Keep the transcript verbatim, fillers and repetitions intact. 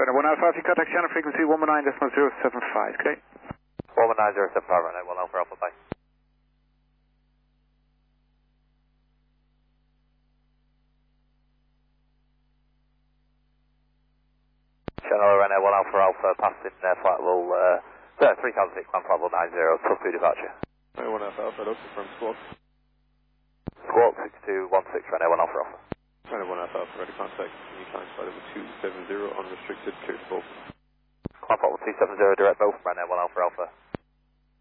Runway one Alpha, if you contact channel frequency one one nine point zero seven five, okay? one one nine zero seven five, runway one Alpha Alpha, bye. Channel runway one Alpha Alpha, passing uh, flight level, uh, three thousand six, flight level nine zero, plus two departure. Runway one Alpha Alpha, okay, from Squawk. Squawk six two one six, runway one Alpha Alpha. Runway one Alpha Alpha, ready contact, new climb flight level two seven zero, unrestricted, clear to both. Climb flight level two seven zero, direct both, runway one Alpha Alpha.